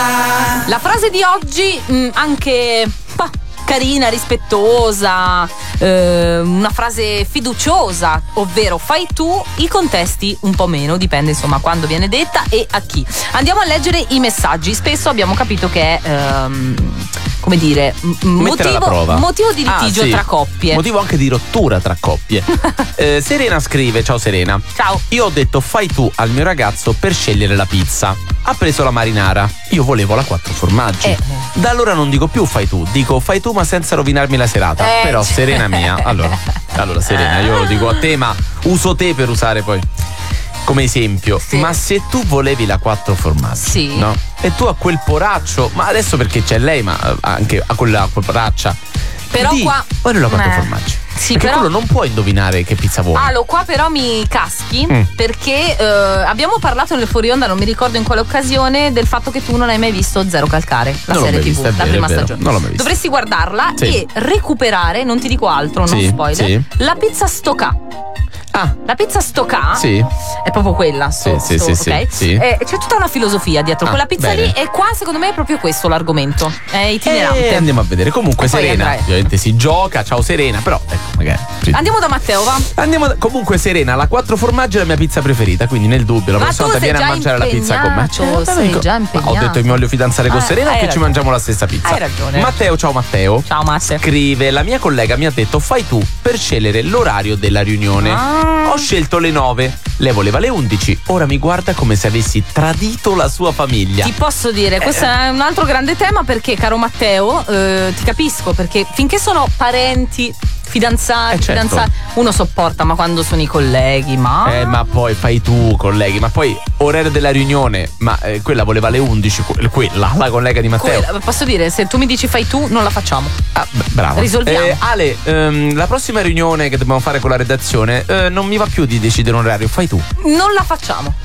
La frase di oggi anche carina, rispettosa, una frase fiduciosa, ovvero fai tu, i contesti un po' meno, dipende insomma quando viene detta e a chi. Andiamo a leggere i messaggi. Spesso abbiamo capito che è come dire, motivo di litigio tra coppie, motivo anche di rottura tra coppie. Serena scrive: ciao Serena, ciao, io ho detto fai tu al mio ragazzo per scegliere la pizza. Ha preso la marinara, io volevo la 4 formaggi. Da allora non dico più fai tu, dico fai tu ma senza rovinarmi la serata. Però Serena mia, allora Serena, io lo dico a te, ma uso te per usare poi come esempio. Ma se tu volevi la 4 formaggi, no? E tu a quel poraccio, ma adesso perché c'è lei, ma anche a quella poraccia, però qua voglio la 4 formaggi. Sì, perché però quello non può indovinare che pizza vuole. Qua però mi caschi perché abbiamo parlato nel fuori onda, non mi ricordo in quale occasione, del fatto che tu non hai mai visto Zero Calcare, la serie TV, la prima stagione. Non l'ho mai vista. Dovresti guardarla e recuperare, non ti dico altro, non spoiler, la pizza Stoccà. La pizza Stoccà è proprio quella. Okay? C'è tutta una filosofia dietro quella pizza lì, e qua secondo me è proprio questo l'argomento. È itinerante. Andiamo a vedere. Comunque Serena ovviamente si gioca. Ciao Serena, però ecco, magari andiamo da Matteo, va? Comunque Serena, la 4 formaggi è la mia pizza preferita, quindi nel dubbio la prossima volta vieni a mangiare la pizza con me. Sei già impegnato. Ho detto che mi voglio fidanzare con Serena, che ci mangiamo la stessa pizza. Hai ragione. Matteo, ciao Matteo. Ciao Matteo. Scrive: la mia collega mi ha detto fai tu per scegliere l'orario della riunione. Ho scelto le 9, lei voleva le 11, ora mi guarda come se avessi tradito la sua famiglia. Ti posso dire, questo è un altro grande tema, perché caro Matteo, ti capisco, perché finché sono parenti, fidanzati, uno sopporta, ma quando sono i colleghi, ma poi fai tu, colleghi, ma poi orario della riunione, ma quella voleva le 11, la collega di Matteo. Posso dire, se tu mi dici fai tu, non la facciamo. Bravo. Risolviamo. Ale, la prossima riunione che dobbiamo fare con la redazione, non mi va più di decidere un orario, fai tu. Non la facciamo.